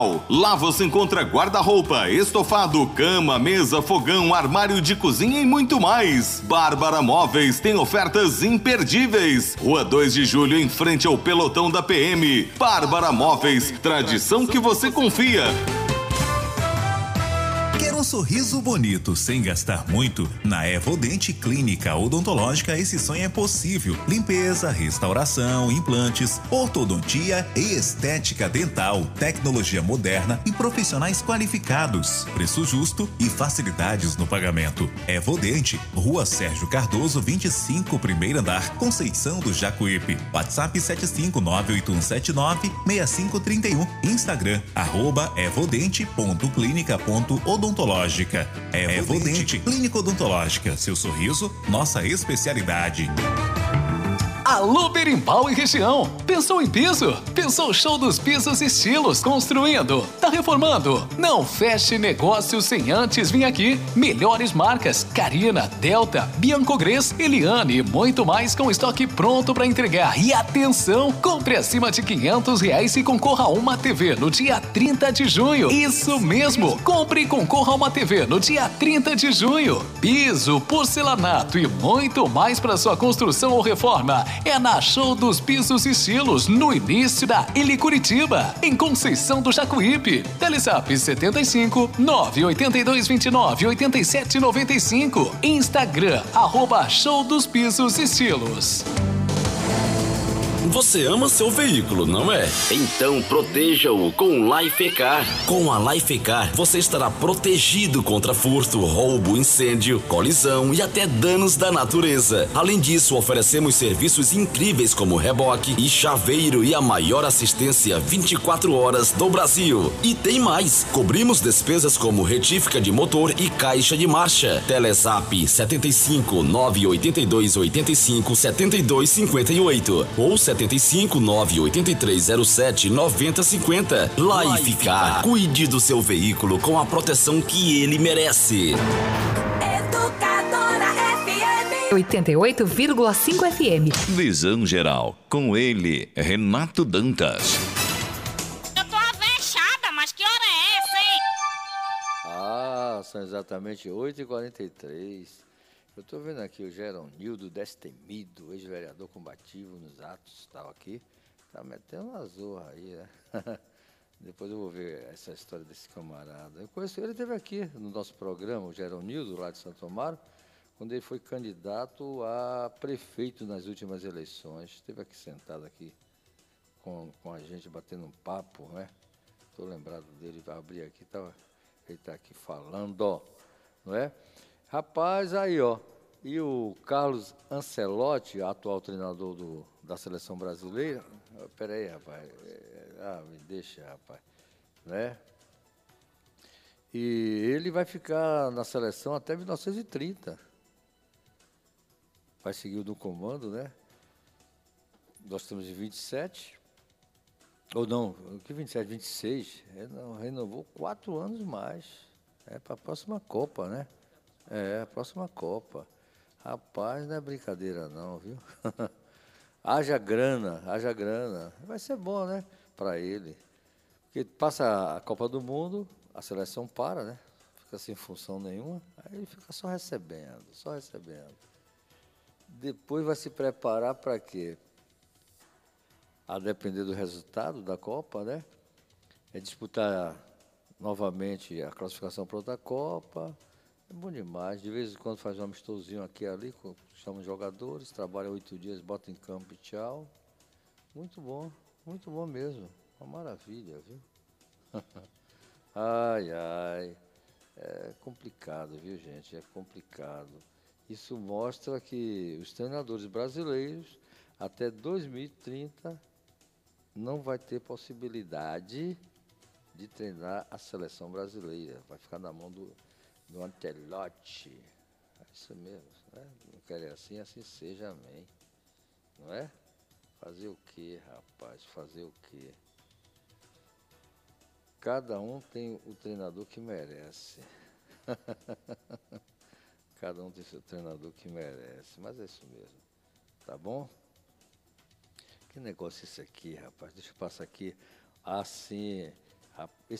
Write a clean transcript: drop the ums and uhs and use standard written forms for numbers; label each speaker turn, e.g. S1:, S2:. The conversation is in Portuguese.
S1: Lá você encontra guarda-roupa, estofado, cama, mesa, fogão, armário de cozinha e muito mais. Bárbara Móveis tem ofertas imperdíveis. Rua 2 de Julho, em frente ao pelotão da PM. Bárbara Móveis, tradição que você confia.
S2: Quer um sorriso bonito sem gastar muito? Na Evodente Clínica Odontológica esse sonho é possível. Limpeza, restauração, implantes, ortodontia e estética dental, tecnologia moderna e profissionais qualificados. Preço justo e facilidades no pagamento. Evodente, Rua Sérgio Cardoso, 25, primeiro andar, Conceição do Jacuípe. WhatsApp 75981796531. Instagram, @evodente.clinica.odontológica. Evodente Clínica Odontológica. Seu sorriso, nossa especialidade.
S3: Alô, Berimbau e região. Pensou em piso? Pensou show dos pisos estilos construindo? Tá reformando? Não feche negócio sem antes vir aqui. Melhores marcas: Carina, Delta, Biancogres, Eliane e muito mais com estoque pronto para entregar. E atenção, compre acima de R$500 e concorra a uma TV no dia 30 de junho. Isso mesmo, compre e concorra a uma TV no dia 30 de junho. Piso, porcelanato e muito mais para sua construção ou reforma. É na Show dos Pisos Estilos, no início da Ili Curitiba, em Conceição do Jacuípe. Telezap 75 982 29 87 95. Instagram, @Show dos Pisos Estilos.
S4: Você ama seu veículo, não é? Então proteja-o com Lifecar. Com a Lifecar, você estará protegido contra furto, roubo, incêndio, colisão e até danos da natureza. Além disso, oferecemos serviços incríveis como reboque e chaveiro e a maior assistência 24 horas do Brasil. E tem mais, cobrimos despesas como retífica de motor e caixa de marcha. Telezap 75 982 85 72 58 ou 75 983 07 90 50. Lifecar. Cuide do seu veículo com a proteção que ele merece.
S5: Educadora FM 88,5 FM.
S1: Visão Geral, com ele, Renato Dantas.
S6: Eu tô avexada, mas que hora é essa, hein?
S7: São exatamente 8h43. Eu estou vendo aqui o Geronildo Destemido, ex-vereador combativo nos atos, estava aqui, tá metendo uma zorra aí, né? Depois eu vou ver essa história desse camarada. Eu conheço ele, esteve aqui no nosso programa, o Geronildo, lá de Santo Amaro, quando ele foi candidato a prefeito nas últimas eleições. Esteve aqui sentado aqui com a gente, batendo um papo, né? Estou lembrado dele, vai abrir aqui, ele está aqui falando, não é? Rapaz, aí, ó, e o Carlos Ancelotti, atual treinador da seleção brasileira, peraí, rapaz, me deixa, rapaz, né? E ele vai ficar na seleção até 1930. Vai seguir no comando, né? Nós estamos em 27, ou não, que 27, 26, renovou 4 anos mais, para a próxima Copa, né? A próxima Copa. Rapaz, não é brincadeira não, viu? Haja grana. Vai ser bom, né? Para ele. Porque passa a Copa do Mundo, a seleção para, né? Fica sem função nenhuma, aí ele fica só recebendo. Depois vai se preparar para quê? A depender do resultado da Copa, né? É disputar novamente a classificação para outra Copa. É bom demais. De vez em quando faz um amistosinho aqui e ali, chama os jogadores, trabalha 8 dias, bota em campo e tchau. Muito bom mesmo. Uma maravilha, viu? Ai. É complicado, viu, gente? É complicado. Isso mostra que os treinadores brasileiros, até 2030, não vai ter possibilidade de treinar a seleção brasileira. Vai ficar na mão do Ancelotti. É isso mesmo, né? Não quer assim seja, amém. Não é? Fazer o quê, rapaz? Fazer o quê? Cada um tem o treinador que merece. Cada um tem seu treinador que merece. Mas é isso mesmo. Tá bom? Que negócio é esse aqui, rapaz? Deixa eu passar aqui. Assim,